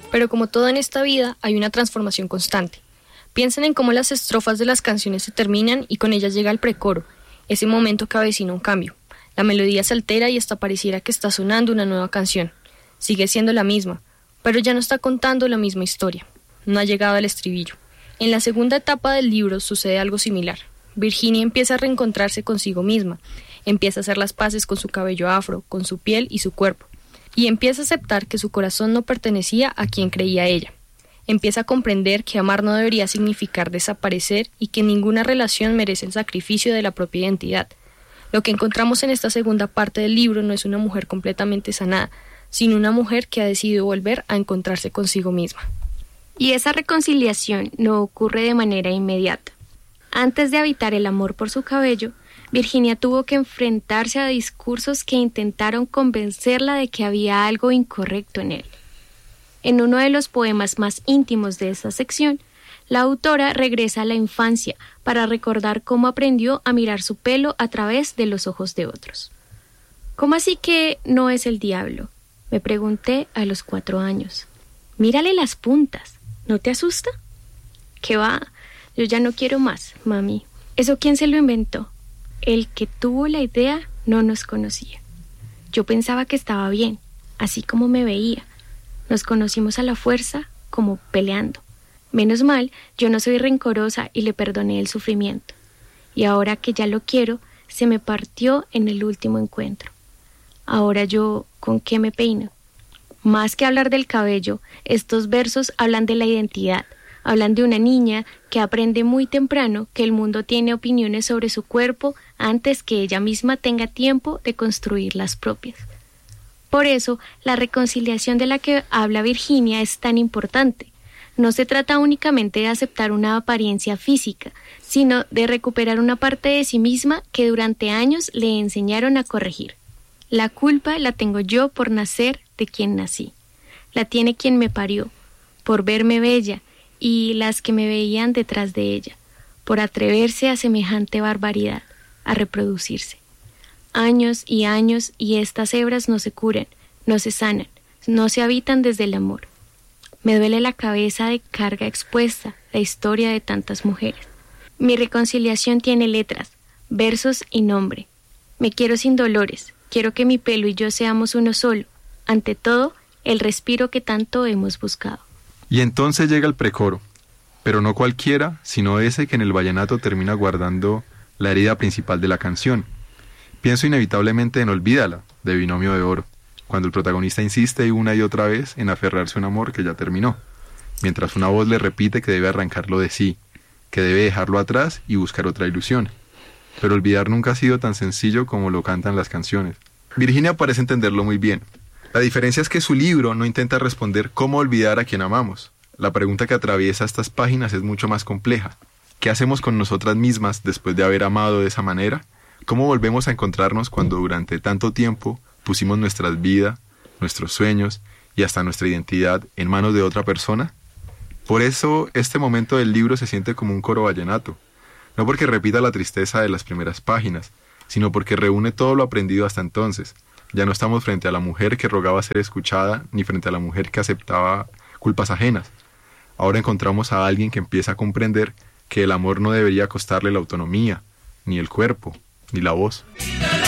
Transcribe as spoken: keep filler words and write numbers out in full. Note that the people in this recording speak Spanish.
Pero como todo en esta vida, hay una transformación constante. Piensen en cómo las estrofas de las canciones se terminan y con ellas llega el precoro, ese momento que avecina un cambio. La melodía se altera y hasta pareciera que está sonando una nueva canción. Sigue siendo la misma, pero ya no está contando la misma historia. No ha llegado al estribillo. En la segunda etapa del libro sucede algo similar. Virginia empieza a reencontrarse consigo misma, empieza a hacer las paces con su cabello afro, con su piel y su cuerpo, y empieza a aceptar que su corazón no pertenecía a quien creía ella. Empieza a comprender que amar no debería significar desaparecer y que ninguna relación merece el sacrificio de la propia identidad. Lo que encontramos en esta segunda parte del libro no es una mujer completamente sanada, sino una mujer que ha decidido volver a encontrarse consigo misma. Y esa reconciliación no ocurre de manera inmediata. Antes de habitar el amor por su cabello, Virginia tuvo que enfrentarse a discursos que intentaron convencerla de que había algo incorrecto en él. En uno de los poemas más íntimos de esta sección, la autora regresa a la infancia para recordar cómo aprendió a mirar su pelo a través de los ojos de otros. ¿Cómo así que no es el diablo?, me pregunté a los cuatro años. Mírale las puntas, ¿no te asusta? ¿Qué va? Yo ya no quiero más, mami. ¿Eso quién se lo inventó? El que tuvo la idea no nos conocía. Yo pensaba que estaba bien, así como me veía. Nos conocimos a la fuerza, como peleando. Menos mal, yo no soy rencorosa y le perdoné el sufrimiento. Y ahora que ya lo quiero, se me partió en el último encuentro. Ahora yo, ¿con qué me peino? Más que hablar del cabello, estos versos hablan de la identidad. Hablan de una niña que aprende muy temprano que el mundo tiene opiniones sobre su cuerpo antes que ella misma tenga tiempo de construir las propias. Por eso, la reconciliación de la que habla Virginia es tan importante. No se trata únicamente de aceptar una apariencia física, sino de recuperar una parte de sí misma que durante años le enseñaron a corregir. La culpa la tengo yo por nacer de quien nací. La tiene quien me parió, por verme bella, y las que me veían detrás de ella, por atreverse a semejante barbaridad, a reproducirse. Años y años y estas hebras no se curan, no se sanan, no se habitan desde el amor. Me duele la cabeza de carga expuesta, la historia de tantas mujeres. Mi reconciliación tiene letras, versos y nombre. Me quiero sin dolores, quiero que mi pelo y yo seamos uno solo. Ante todo, el respiro que tanto hemos buscado. Y entonces llega el precoro, pero no cualquiera, sino ese que en el vallenato termina guardando la herida principal de la canción. Pienso inevitablemente en Olvídala, de Binomio de Oro, cuando el protagonista insiste una y otra vez en aferrarse a un amor que ya terminó, mientras una voz le repite que debe arrancarlo de sí, que debe dejarlo atrás y buscar otra ilusión. Pero olvidar nunca ha sido tan sencillo como lo cantan las canciones. Virginia parece entenderlo muy bien. La diferencia es que su libro no intenta responder cómo olvidar a quien amamos. La pregunta que atraviesa estas páginas es mucho más compleja. ¿Qué hacemos con nosotras mismas después de haber amado de esa manera? ¿Cómo volvemos a encontrarnos cuando durante tanto tiempo pusimos nuestras vidas, nuestros sueños y hasta nuestra identidad en manos de otra persona? Por eso este momento del libro se siente como un coro vallenato. No porque repita la tristeza de las primeras páginas, sino porque reúne todo lo aprendido hasta entonces. Ya no estamos frente a la mujer que rogaba ser escuchada, ni frente a la mujer que aceptaba culpas ajenas. Ahora encontramos a alguien que empieza a comprender que el amor no debería costarle la autonomía, ni el cuerpo, ni la voz.